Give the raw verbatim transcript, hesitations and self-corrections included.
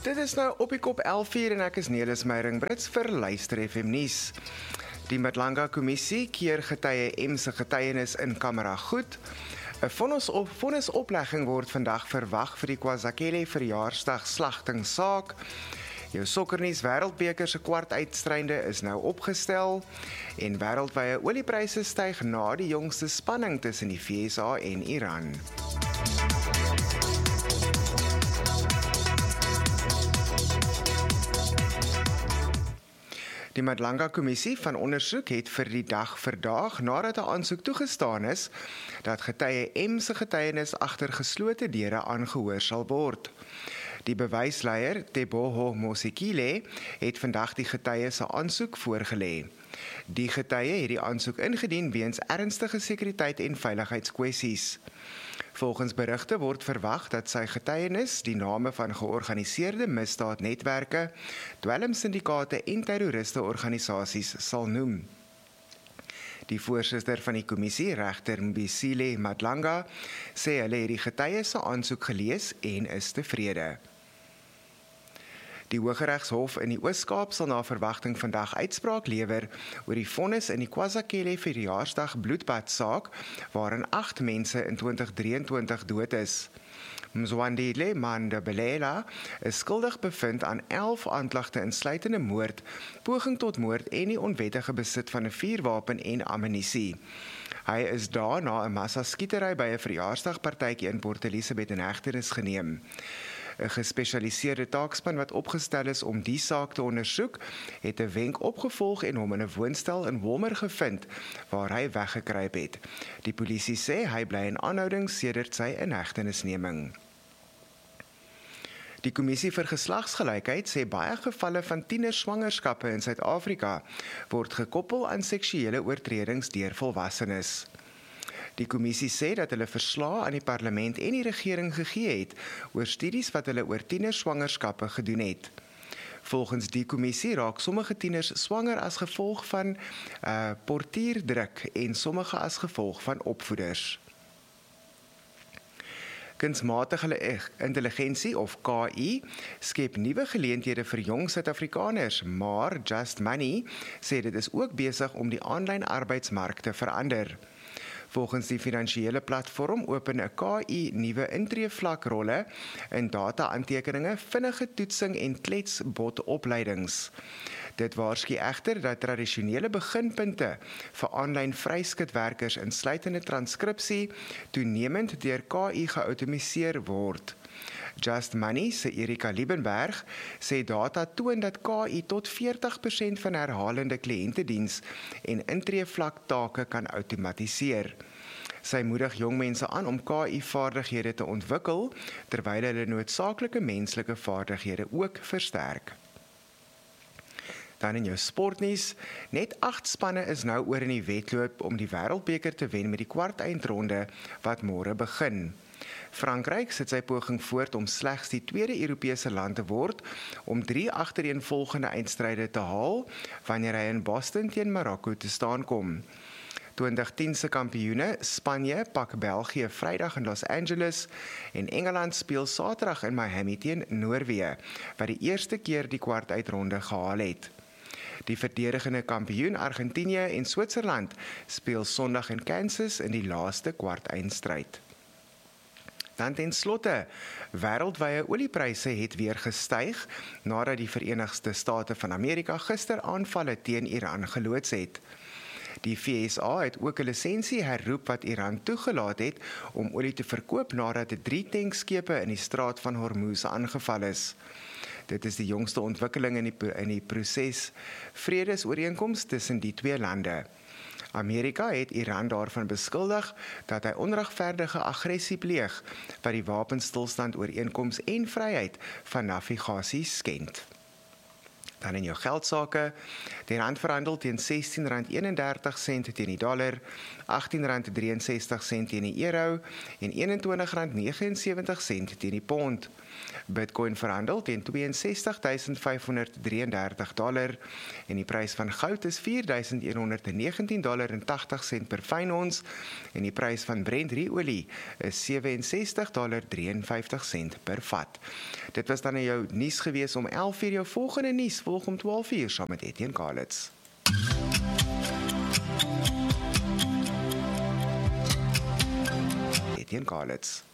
Dit is nou op die kop elf uur en ek is Nelis Meiring-Brits vir Luister F M nuus. Die Madlanga Kommissie keer getuie M se getuienis in kamera goed. 'n vonnisop, vonnisoplegging word vandag verwag vir die KwaZakele verjaarsdag slagtingsaak. Jou sokkernuus wêreldbeker se kwartuitstrynde is nou opgestel en wêreldwye oliepryse styg na die jongste spanning tussen die V S A en Iran. Die Madlanga Kommissie van ondersoek het vir die dag verdaag nadat 'n aansoek toegestaan is dat getuie M se getuienis agter geslote deure aangehoor sal word. Die bewysleier, Teboho Mosekile, het vandag die getuie se aansoek voorgelê. Die getuie het die aansoek ingedien weens ernstige sekuriteit en veiligheidskwessies. Volgens berigte word verwag dat sy getuienis die name van georganiseerde misdaadnetwerke, dwelmsyndikaate en terroristeorganisasies sal noem. Die voorsitter van die kommissie, regter Mbisile Madlanga, sê hulle het die getuie se aansoek gelees en is tevrede. Die Hooggeregshof in die Oos-Kaap sal na verwagting vandag uitspraak lewer oor die vonnis in die KwaZakele verjaarsdag bloedbadsaak waarin agt mense in twintig drieëntwintig dood is. Mzwandile Mandabelela is skuldig bevind aan elf aanklagte insluitende moord, poging tot moord en die onwettige besit van 'n vuurwapen en ammunisie. Hy is daarna 'n massaskietery by 'n verjaarsdagpartytjie in Port Elizabeth in hegtenis geneem. 'n Gespesialiseerde taakspan wat opgestel is om die saak te ondersoek, het 'n wenk opgevolg en hom in 'n woonstel in Wolmer gevind, waar hy weggekruip het. Die polisie sê hy bly in aanhouding sedert sy inhegtenisneming. Die Kommissie vir Geslagsgelykheid sê baie gevalle van tienerswangerskappe in Suid-Afrika word gekoppel aan seksuele oortredings deur volwassenes. Die kommissie sê dat hulle verslae aan die parlement en die regering gegee het oor studies wat hulle oor tienerswangerskappe gedoen het. Volgens die kommissie raak sommige tieners swanger as gevolg van uh, portierdruk en sommige as gevolg van opvoeders. Kunsmatige intelligensie of K I skep nuwe geleenthede vir jong Suid-Afrikaners, maar Just Money sê dit is ook besig om die aanlyn arbeidsmark te verander. Volgens die finansiële platform open 'n K I nuwe intreevlakrolle in data-aantekeninge, vinnige toetsing en kletsbotopleidings. Dit waarsku egter dat tradisionele beginpunte vir aanlyn vryskutwerkers insluitende transkripsie toenemend deur K I geautomatiseer word. Just Money se Erika Liebenberg sê data toon dat K I tot veertig persent van herhalende kliëntediens en intreevlaktake kan outomatiseer. Sy moedig jong mense aan om K I-vaardighede te ontwikkel, terwyl hulle noodsaaklike menslike vaardighede ook versterk. Dan in jou sportnuus, net agt spanne is nou oor in die wedloop om die wêreldbeker te wen met die kwartfinale wat môre begin. Frankryk sit sy poging voort om slegs die tweede Europese land te word om drie agtereenvolgende eindstryde te haal wanneer hy in Boston teen Marokko te staan kom. twintig tien se kampioene Spanje pak België Vrydag in Los Angeles en Engeland speel Saterdag in Miami teen Noorwe, wat die eerste keer die kwartuitronde gehaal het. Die verdedigende kampioen Argentinië en Switserland speel Sondag in Kansas in die laaste kwartfinale. Dan ten slotte, wêreldwye oliepryse het weer gestyg nadat die Verenigde State van Amerika gister aanvalle teen Iran geloods het. Die V S A het ook 'n lisensie herroep wat Iran toegelaat het om olie te verkoop nadat drie tankskepe in die straat van Hormuz aangeval is. Dit is die jongste ontwikkeling in die, in die proses vredesooreenkoms tussen die twee lande. Amerika het Iran daarvan beskuldig dat hy onregverdige aggressie pleeg wat die wapenstilstand ooreenkoms en vryheid van navigasie skend. Dan in jou geldsaake, die rand verhandel teen sestien rand eenendertig sent teen die dollar, agttien rand drieënsestig sent teen die euro en eenentwintig rand negensewentig sent teen die pond. Bitcoin verhandel teen tweeënsestig duisend vyfhonderd drieëndertig dollar en die prys van goud is vier duisend honderd negentien dollar en agtig sent per fyn ons en die prys van Brent olie is sesensestig dollar drieënvyftig sent per vat. Dit was dan jou nuus gewees om elf uur. Jou volgende nuus volg om twaalf uur saam met Etienne Kalitz. Etienne Kalitz.